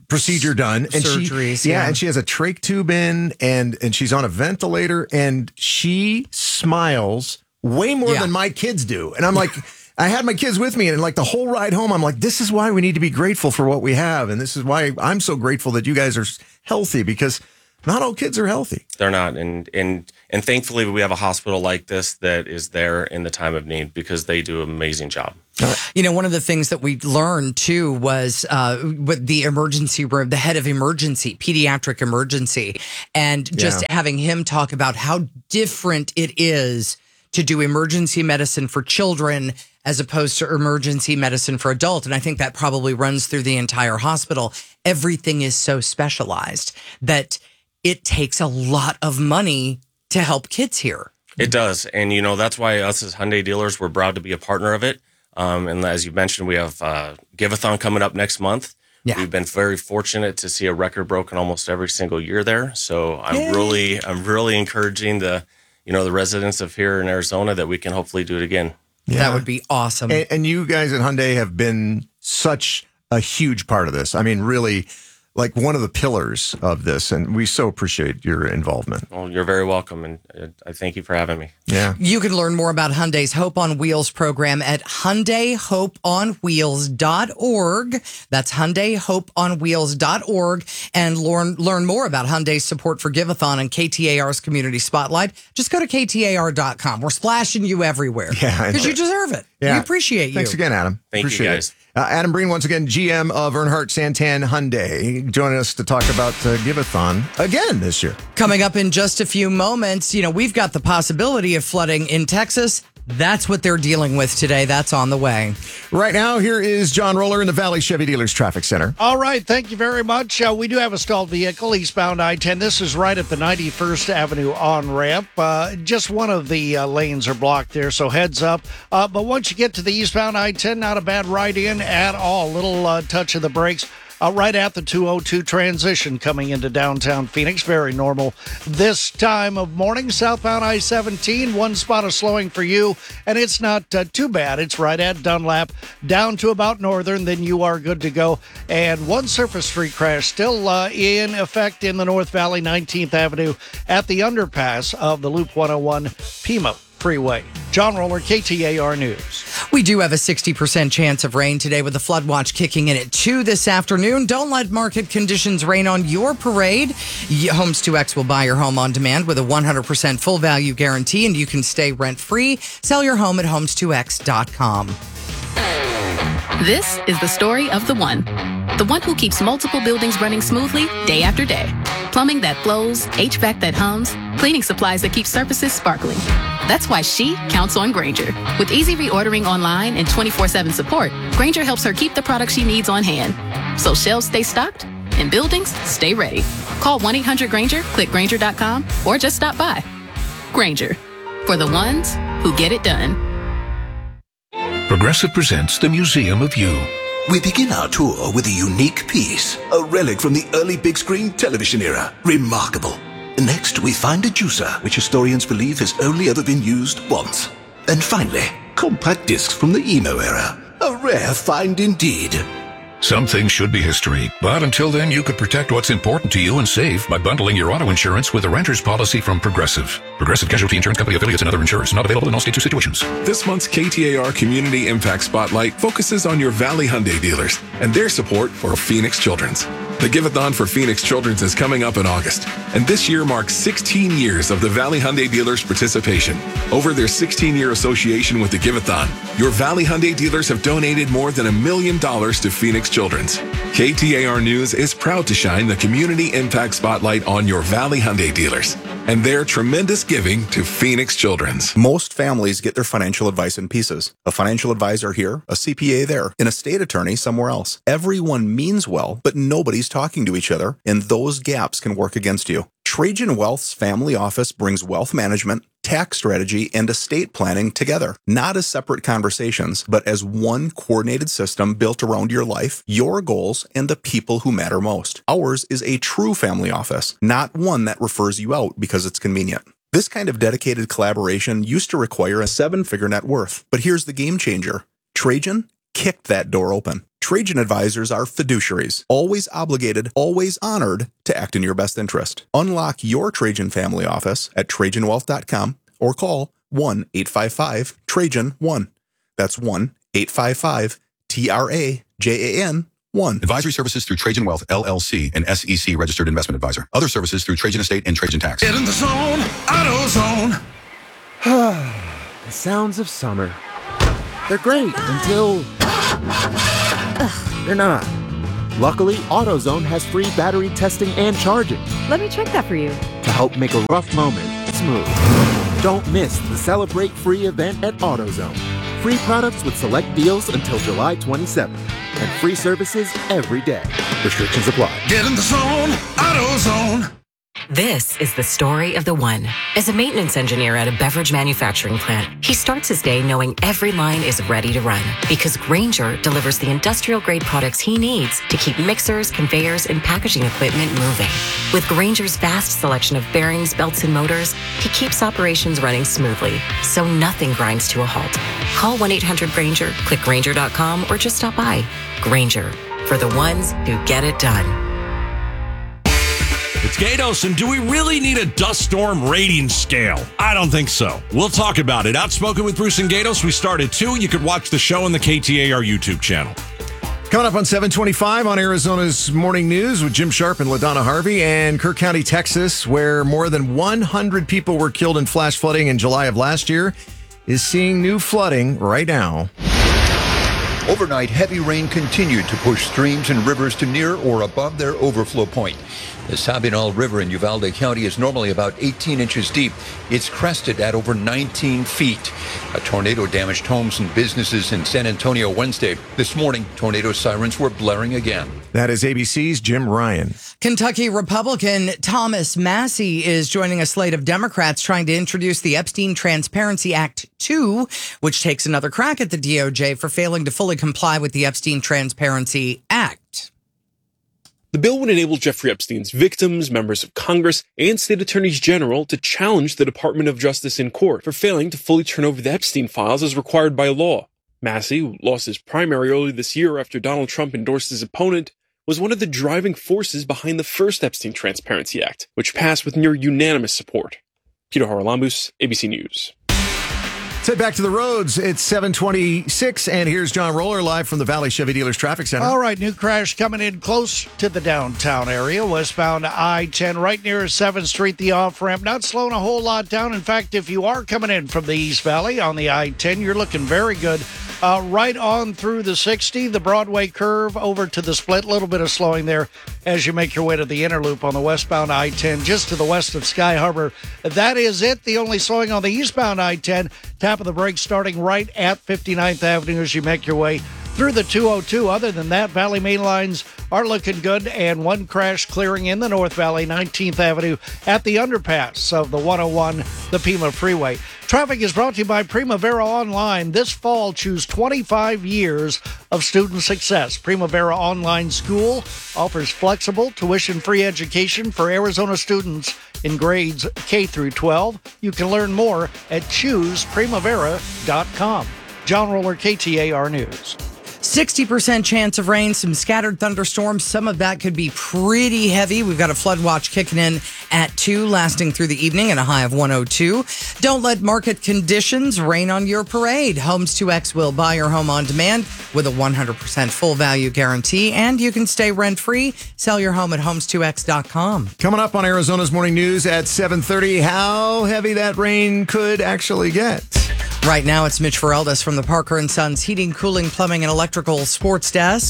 procedure done. And surgeries. and she has a trach tube in, and she's on a ventilator, and she smiles way more than my kids do. And I'm like, I had my kids with me, and like the whole ride home, I'm like, this is why we need to be grateful for what we have. And this is why I'm so grateful that you guys are healthy, because not all kids are healthy. They're not. And thankfully we have a hospital like this that is there in the time of need, because they do an amazing job. You know, one of the things that we learned too was with the emergency room, the head of emergency, pediatric emergency, and just having him talk about how different it is to do emergency medicine for children as opposed to emergency medicine for adult. And I think that probably runs through the entire hospital. Everything is so specialized that it takes a lot of money to help kids here. It does. And, you know, that's why us as Hyundai dealers, we're proud to be a partner of it. And as you mentioned, we have Give-a-thon coming up next month. Yeah. We've been very fortunate to see a record broken almost every single year there. So I'm really encouraging the residents of here in Arizona that we can hopefully do it again. Yeah. That would be awesome. And you guys at Hyundai have been such a huge part of this. I mean, really, like one of the pillars of this, and we so appreciate your involvement. Well, you're very welcome, and I thank you for having me. Yeah. You can learn more about Hyundai's Hope on Wheels program at HyundaiHopeOnWheels.org. That's HyundaiHopeOnWheels.org. And learn more about Hyundai's support for Give-a-thon and KTAR's Community Spotlight. Just go to KTAR.com. We're splashing you everywhere. Yeah. Because you deserve it. Yeah. We appreciate you. Thanks again, Adam. Thank you, guys. Adam Breen, once again, GM of Earnhardt Santan Hyundai, joining us to talk about Give-a-thon again this year. Coming up in just a few moments, we've got the possibility of flooding in Texas. That's what they're dealing with today. That's on the way. Right now, here is John Roller in the Valley Chevy Dealers Traffic Center. All right. Thank you very much. We do have a stalled vehicle eastbound I-10. This is right at the 91st Avenue on-ramp. Just one of the lanes are blocked there, so heads up. But once you get to the eastbound I-10, not a bad ride in at all. Little touch of the brakes. Right at the 202 transition coming into downtown Phoenix. Very normal this time of morning. Southbound I-17, one spot of slowing for you, and it's not too bad. It's right at Dunlap, down to about Northern, then you are good to go. And one surface street crash still in effect in the North Valley, 19th Avenue, at the underpass of the Loop 101 Pima Freeway. John Roller, KTAR News. We do have a 60% chance of rain today, with the flood watch kicking in at 2 this afternoon. Don't let market conditions rain on your parade. Homes 2X will buy your home on demand with a 100% full value guarantee, and you can stay rent free. Sell your home at homes2x.com. This is the story of the one who keeps multiple buildings running smoothly day after day. Plumbing that flows, HVAC that hums, cleaning supplies that keep surfaces sparkling. That's why she counts on Grainger. With easy reordering online and 24/7 support, Grainger helps her keep the products she needs on hand, so shelves stay stocked and buildings stay ready. Call 1-800-GRAINGER, click Grainger.com, or just stop by. Grainger, for the ones who get it done. Progressive presents the Museum of You. We begin our tour with a unique piece, a relic from the early big screen television era. Remarkable. Next, we find a juicer, which historians believe has only ever been used once. And finally, compact discs from the emo era. A rare find indeed. Some things should be history, but until then, you could protect what's important to you and save by bundling your auto insurance with a renter's policy from Progressive. Progressive Casualty Insurance Company affiliates and other insurers. Not available in all states or situations. This month's KTAR Community Impact Spotlight focuses on your Valley Hyundai dealers and their support for Phoenix Children's. The Give-a-thon for Phoenix Children's is coming up in August, and this year marks 16 years of the Valley Hyundai dealers' participation. Over their 16-year association with the Give-a-thon, your Valley Hyundai dealers have donated more than $1 million to Phoenix Children's. KTAR News is proud to shine the Community Impact Spotlight on your Valley Hyundai dealers and their tremendous giving to Phoenix Children's. Most families get their financial advice in pieces. A financial advisor here, a CPA there, an estate attorney somewhere else. Everyone means well, but nobody's talking to each other, and those gaps can work against you. Trajan Wealth's family office brings wealth management, tax strategy, and estate planning together, not as separate conversations, but as one coordinated system built around your life, your goals, and the people who matter most. Ours is a true family office, not one that refers you out because it's convenient. This kind of dedicated collaboration used to require a 7-figure net worth, but here's the game changer. Trajan kicked that door open. Trajan advisors are fiduciaries, always obligated, always honored to act in your best interest. Unlock your Trajan family office at TrajanWealth.com or call 1-855-TRAJAN-1. That's 1-855-TRAJAN-1. Advisory services through Trajan Wealth, LLC, an SEC registered investment advisor. Other services through Trajan Estate and Trajan Tax. Get in the zone, AutoZone. The sounds of summer. They're great until they're not. Luckily, AutoZone has free battery testing and charging Let me check that for you. to help make a rough moment smooth. Don't miss the Celebrate Free event at AutoZone. Free products with select deals until July 27th. And free services every day. Restrictions apply. Get in the zone, AutoZone. This is the story of the one. As a maintenance engineer at a beverage manufacturing plant, he starts his day knowing every line is ready to run because Grainger delivers the industrial-grade products he needs to keep mixers, conveyors, and packaging equipment moving. With Grainger's vast selection of bearings, belts, and motors, he keeps operations running smoothly, so nothing grinds to a halt. Call 1-800-GRAINGER, click Grainger.com, or just stop by. Grainger, for the ones who get it done. It's Gatos, and do we really need a dust storm rating scale? I don't think so. We'll talk about it. Outspoken with Bruce and Gatos, we start at 2. You could watch the show on the KTAR YouTube channel. Coming up on 725 on Arizona's Morning News with Jim Sharp and LaDonna Harvey, and Kirk County, Texas, where more than 100 people were killed in flash flooding in July of last year, is seeing new flooding right now. Overnight, heavy rain continued to push streams and rivers to near or above their overflow point. The Sabinal River in Uvalde County is normally about 18 inches deep. It's crested at over 19 feet. A tornado damaged homes and businesses in San Antonio Wednesday. This morning, tornado sirens were blaring again. That is ABC's Jim Ryan. Kentucky Republican Thomas Massie is joining a slate of Democrats trying to introduce the Epstein Transparency Act 2, which takes another crack at the DOJ for failing to fully comply with the Epstein Transparency Act. The bill would enable Jeffrey Epstein's victims, members of Congress, and state attorneys general to challenge the Department of Justice in court for failing to fully turn over the Epstein files as required by law. Massie, who lost his primary early this year after Donald Trump endorsed his opponent, was one of the driving forces behind the first Epstein Transparency Act, which passed with near unanimous support. Peter Haralambous, ABC News. Let's head back to the roads. It's 726, and here's John Roller live from the Valley Chevy Dealers Traffic Center. All right, new crash coming in close to the downtown area, westbound I-10, right near 7th Street, the off-ramp. Not slowing a whole lot down. In fact, if you are coming in from the East Valley on the I-10, you're looking very good. Right on through the 60, the Broadway curve over to the split. A little bit of slowing there as you make your way to the inner loop on the westbound I-10, just to the west of Sky Harbor. That is it. The only slowing on the eastbound I-10. Tap of the brakes starting right at 59th Avenue as you make your way through the 202. Other than that, Valley main lines are looking good, and one crash clearing in the North Valley, 19th Avenue at the underpass of the 101, the Pima Freeway. Traffic is brought to you by Primavera Online. This fall, choose 25 years of student success. Primavera Online School offers flexible, tuition-free education for Arizona students in grades K through 12. You can learn more at chooseprimavera.com. John Roller, KTAR News. 60% chance of rain, some scattered thunderstorms. Some of that could be pretty heavy. We've got a flood watch kicking in at 2, lasting through the evening and a high of 102. Don't let market conditions rain on your parade. Homes 2X will buy your home on demand with a 100% full value guarantee, and you can stay rent-free. Sell your home at homes2x.com. Coming up on Arizona's Morning News at 7:30, how heavy that rain could actually get. Right now, it's Mitch Fereldas from the Parker & Sons Heating, Cooling, Plumbing, and Electrical Sports Desk.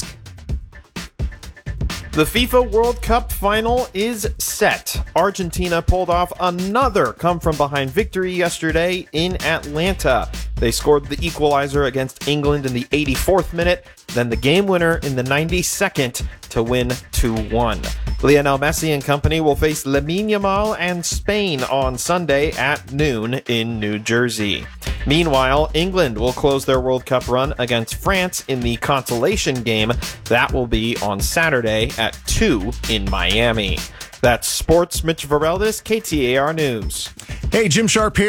The FIFA World Cup final is set. Argentina pulled off another come-from-behind victory yesterday in Atlanta. They scored the equalizer against England in the 84th minute, then the game winner in the 92nd to win 2-1. Lionel Messi and company will face Lamine Yamal and Spain on Sunday at noon in New Jersey. Meanwhile, England will close their World Cup run against France in the consolation game. That will be on Saturday at 2 in Miami. That's Sports. Mitch Vareldes, KTAR News. Hey, Jim Sharp here.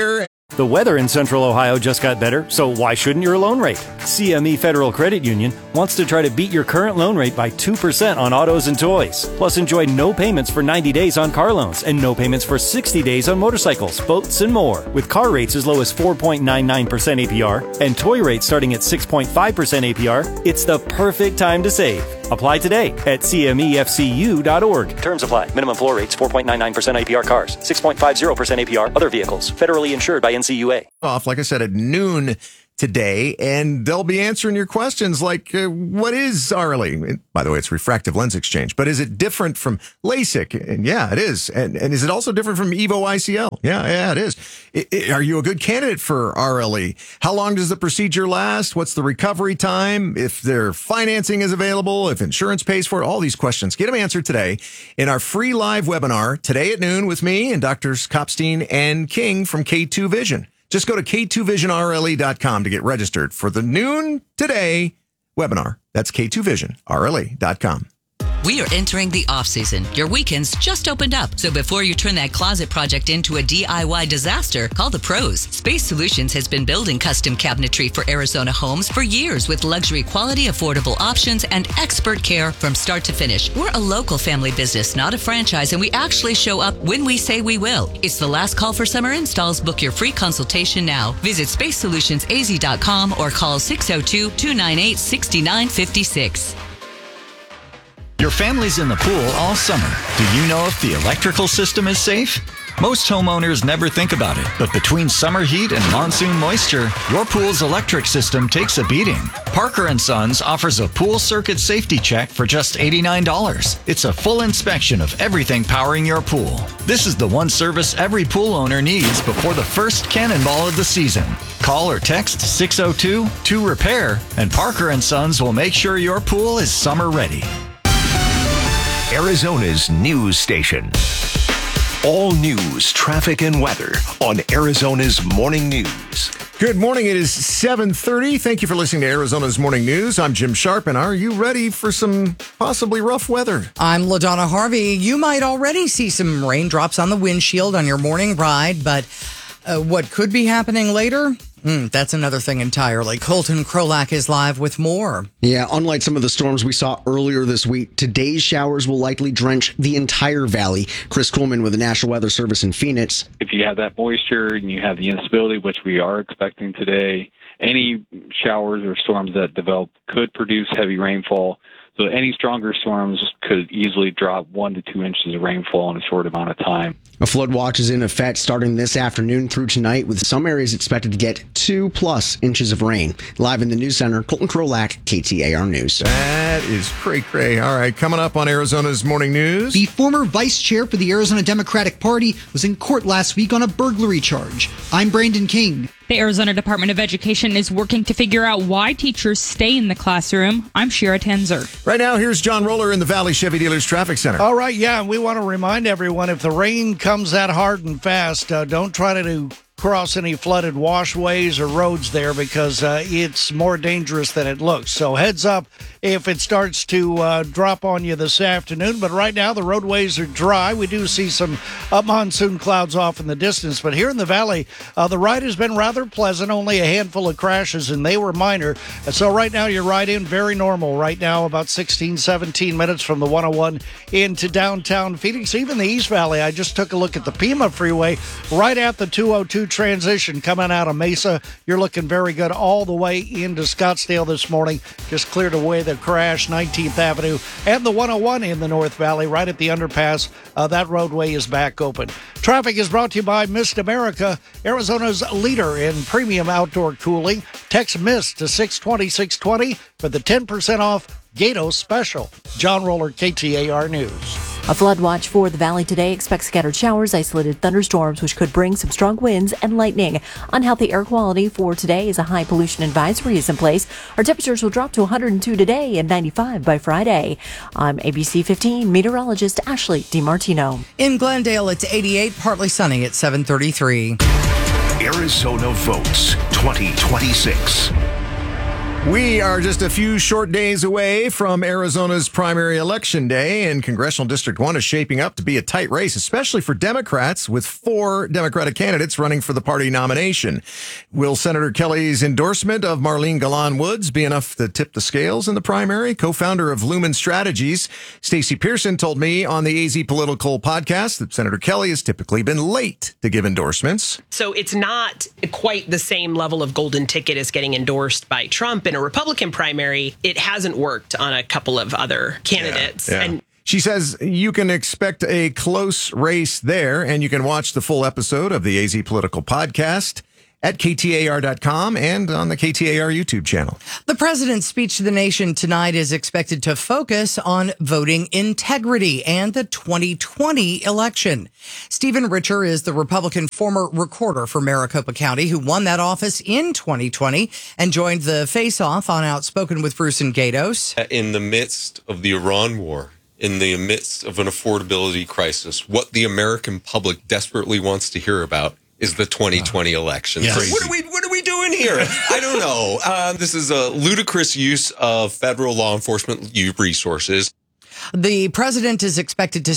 The weather in Central Ohio just got better, so why shouldn't your loan rate? CME Federal Credit Union wants to try to beat your current loan rate by 2% on autos and toys. Plus, enjoy no payments for 90 days on car loans and no payments for 60 days on motorcycles, boats, and more. With car rates as low as 4.99% APR and toy rates starting at 6.5% APR, it's the perfect time to save. Apply today at cmefcu.org. Terms apply. Minimum floor rates 4.99% APR cars, 6.50% APR other vehicles. Federally insured by NCUA. Off, like I said, at noon today, and they'll be answering your questions like, what is RLE? By the way, it's refractive lens exchange, but is it different from LASIK? And yeah, it is. And is it also different from EVO ICL? Yeah, it is. Are you a good candidate for RLE? How long does the procedure last? What's the recovery time? If their financing is available, if insurance pays for it, all these questions. Get them answered today in our free live webinar today at noon with me and Drs. Kopstein and King from K2 Vision. Just go to k2visionrle.com to get registered for the noon today webinar. That's k2visionrle.com. We are entering the off-season. Your weekends just opened up. So before you turn that closet project into a DIY disaster, call the pros. Space Solutions has been building custom cabinetry for Arizona homes for years with luxury quality, affordable options, and expert care from start to finish. We're a local family business, not a franchise, and we actually show up when we say we will. It's the last call for summer installs. Book your free consultation now. Visit spacesolutionsaz.com or call 602-298-6956. Your family's in the pool all summer. Do you know if the electrical system is safe? Most homeowners never think about it, but between summer heat and monsoon moisture, your pool's electric system takes a beating. Parker & Sons offers a pool circuit safety check for just $89. It's a full inspection of everything powering your pool. This is the one service every pool owner needs before the first cannonball of the season. Call or text 602-2REPAIR, and Parker & Sons will make sure your pool is summer ready. Arizona's news station. All news, traffic, and weather on Arizona's Morning News. Good morning. It is 7:30. Thank you for listening to Arizona's Morning News. I'm Jim Sharp, and are you ready for some possibly rough weather? I'm LaDonna Harvey. You might already see some raindrops on the windshield on your morning ride, but what could be happening later? That's another thing entirely. Colton Krolak is live with more. Yeah, unlike some of the storms we saw earlier this week, today's showers will likely drench the entire valley. Chris Coleman with the National Weather Service in Phoenix. If you have that moisture and you have the instability, which we are expecting today, any showers or storms that develop could produce heavy rainfall. So any stronger storms could easily drop 1 to 2 inches of rainfall in a short amount of time. A flood watch is in effect starting this afternoon through tonight, with some areas expected to get 2+ inches of rain. Live in the news center, Colton Krolak, KTAR News. That is cray-cray. All right, coming up on Arizona's Morning News. The former vice chair for the Arizona Democratic Party was in court last week on a burglary charge. I'm Brandon King. The Arizona Department of Education is working to figure out why teachers stay in the classroom. I'm Shira Tenzer. Right now, here's John Roller in the Valley Chevy Dealers Traffic Center. All right, yeah, and we want to remind everyone, if the rain comes that hard and fast, don't try to cross any flooded washways or roads there, because it's more dangerous than it looks. So heads up if it starts to drop on you this afternoon. But right now the roadways are dry. We do see some monsoon clouds off in the distance. But here in the valley, the ride has been rather pleasant. Only a handful of crashes, and they were minor. And so right now your ride in very normal. Right now about 16, 17 minutes from the 101 into downtown Phoenix. Even the East Valley, I just took a look at the Pima Freeway right at the 202 transition coming out of Mesa. You're looking very good all the way into Scottsdale this morning. Just cleared away the crash, 19th Avenue and the 101 in the North Valley, right at the underpass. That roadway is back open. Traffic is brought to you by Mist America, Arizona's leader in premium outdoor cooling. Text MIST to 620-620 for the 10% off Gatos special. John Roller, KTAR News. A flood watch for the valley today. Expect scattered showers, isolated thunderstorms, which could bring some strong winds and lightning. Unhealthy air quality for today is a high pollution advisory is in place. Our temperatures will drop to 102 today and 95 by Friday. I'm ABC 15 meteorologist Ashley DiMartino. In Glendale, it's 88, partly sunny at 7:33. Arizona votes 2026. We are just a few short days away from Arizona's primary election day, and Congressional District 1 is shaping up to be a tight race, especially for Democrats, with 4 Democratic candidates running for the party nomination. Will Senator Kelly's endorsement of Marlene Galan Woods be enough to tip the scales in the primary? Co-founder of Lumen Strategies, Stacey Pearson, told me on the AZ Political podcast that Senator Kelly has typically been late to give endorsements. So it's not quite the same level of golden ticket as getting endorsed by Trump in a Republican primary. It hasn't worked on a couple of other candidates. Yeah. And she says you can expect a close race there, and you can watch the full episode of the AZ Political podcast at KTAR.com and on the KTAR YouTube channel. The president's speech to the nation tonight is expected to focus on voting integrity and the 2020 election. Stephen Richer is the Republican former recorder for Maricopa County who won that office in 2020 and joined the face-off on Outspoken with Bruce and Gatos. In the midst of the Iran war, in the midst of an affordability crisis, what the American public desperately wants to hear about is the 2020 election. Yes. So what are we doing here? I don't know. This is a ludicrous use of federal law enforcement resources. The president is expected to